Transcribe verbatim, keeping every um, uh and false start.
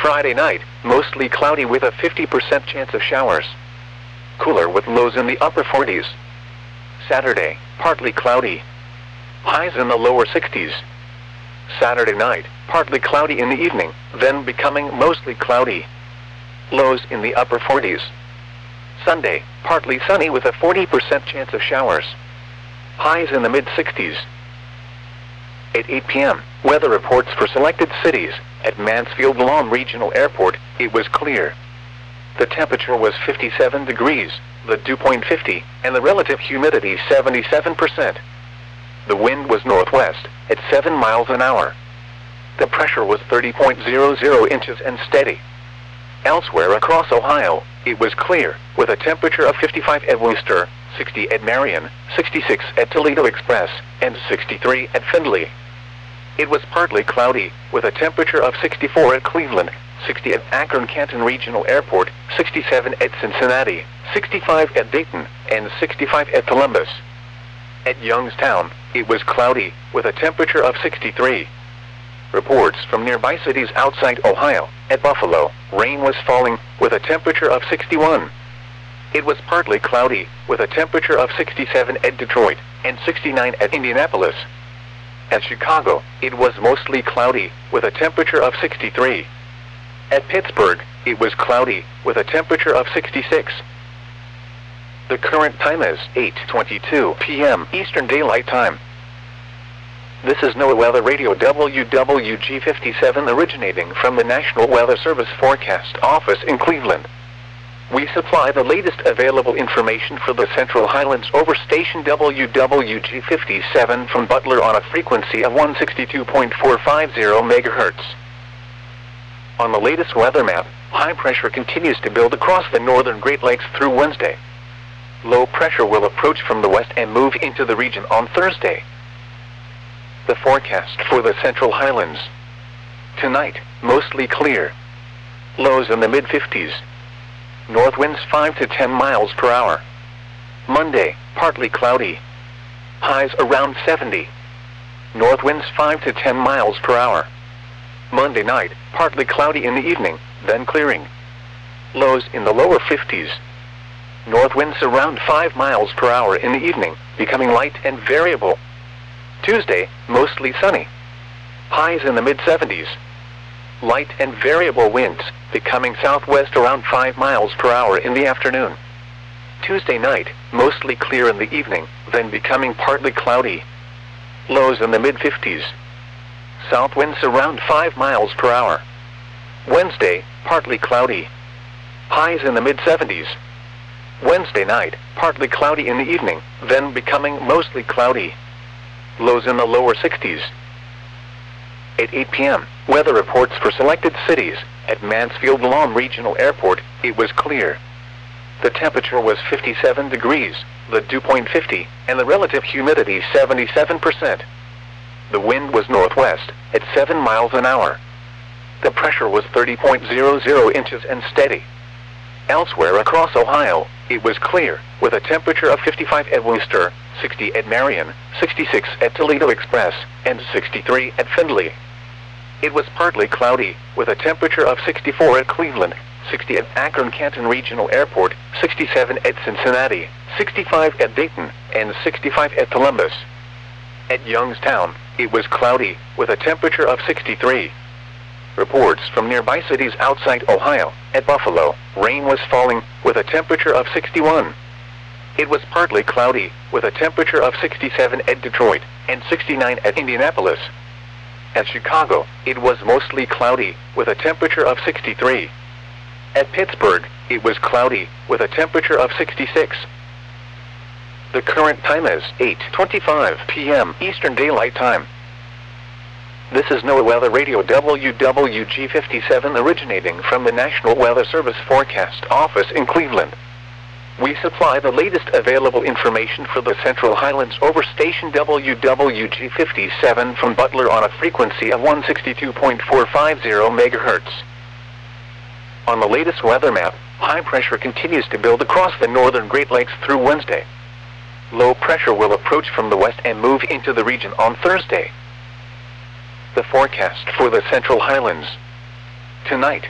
Friday night, mostly cloudy with a fifty percent chance of showers. Cooler with lows in the upper forties. Saturday, partly cloudy. Highs in the lower sixties. Saturday night, partly cloudy in the evening, then becoming mostly cloudy. Lows in the upper forties. Sunday, partly sunny with a forty percent chance of showers. Highs in the mid-sixties. At eight p m, weather reports for selected cities. At Mansfield Lawn Regional Airport, it was clear. The temperature was fifty-seven degrees, the dew point fifty, and the relative humidity seventy-seven percent. The wind was northwest, at seven miles an hour. The pressure was thirty point zero zero inches and steady. Elsewhere across Ohio, it was clear, with a temperature of fifty-five at Wooster, sixty at Marion, sixty-six at Toledo Express, and sixty-three at Findlay. It was partly cloudy, with a temperature of sixty-four at Cleveland, sixty at Akron-Canton Regional Airport, sixty-seven at Cincinnati, sixty-five at Dayton, and sixty-five at Columbus. At Youngstown, it was cloudy, with a temperature of sixty-three. Reports from nearby cities outside Ohio. At Buffalo, rain was falling, with a temperature of sixty-one. It was partly cloudy, with a temperature of sixty-seven at Detroit, and sixty-nine at Indianapolis. At Chicago, it was mostly cloudy, with a temperature of sixty-three. At Pittsburgh, it was cloudy, with a temperature of sixty-six. The current time is eight twenty-two p m Eastern Daylight Time. This is NOAA Weather Radio W W G fifty-seven originating from the National Weather Service Forecast Office in Cleveland. We supply the latest available information for the Central Highlands over station W W G fifty-seven from Butler on a frequency of one sixty-two point four five zero megahertz. On the latest weather map, high pressure continues to build across the northern Great Lakes through Wednesday. Low pressure will approach from the west and move into the region on Thursday. The forecast for the Central Highlands. Tonight, mostly clear. Lows in the mid-fifties. North winds five to ten miles per hour. Monday, partly cloudy. Highs around seventy. North winds five to ten miles per hour. Monday night, partly cloudy in the evening, then clearing. Lows in the lower fifties. North winds around five miles per hour in the evening, becoming light and variable. Tuesday, mostly sunny. Highs in the mid-seventies. Light and variable winds, becoming southwest around five miles per hour in the afternoon. Tuesday night, mostly clear in the evening, then becoming partly cloudy. Lows in the mid-fifties. South winds around five miles per hour. Wednesday, partly cloudy. Highs in the mid-seventies. Wednesday night, partly cloudy in the evening, then becoming mostly cloudy. Lows in the lower sixties. At eight p m, weather reports for selected cities. At Mansfield Lawn Regional Airport, it was clear. The temperature was fifty-seven degrees, the dew point fifty, and the relative humidity seventy-seven percent. The wind was northwest, at seven miles an hour. The pressure was thirty point zero zero inches and steady. Elsewhere across Ohio, it was clear, with a temperature of fifty-five at Wooster, sixty at Marion, sixty-six at Toledo Express, and sixty-three at Findlay. It was partly cloudy, with a temperature of sixty-four at Cleveland, sixty at Akron-Canton Regional Airport, sixty-seven at Cincinnati, sixty-five at Dayton, and sixty-five at Columbus. At Youngstown, it was cloudy, with a temperature of sixty-three. Reports from nearby cities outside Ohio. At Buffalo, rain was falling, with a temperature of sixty-one. It was partly cloudy, with a temperature of sixty-seven at Detroit, and sixty-nine at Indianapolis. At Chicago, it was mostly cloudy, with a temperature of sixty-three. At Pittsburgh, it was cloudy, with a temperature of sixty-six. The current time is eight twenty-five p m Eastern Daylight Time. This is NOAA Weather Radio W W G fifty-seven originating from the National Weather Service Forecast Office in Cleveland. We supply the latest available information for the Central Highlands over station W W G fifty-seven from Butler on a frequency of one sixty-two point four five zero megahertz. On the latest weather map, high pressure continues to build across the northern Great Lakes through Wednesday. Low pressure will approach from the west and move into the region on Thursday. The forecast for the Central Highlands. Tonight,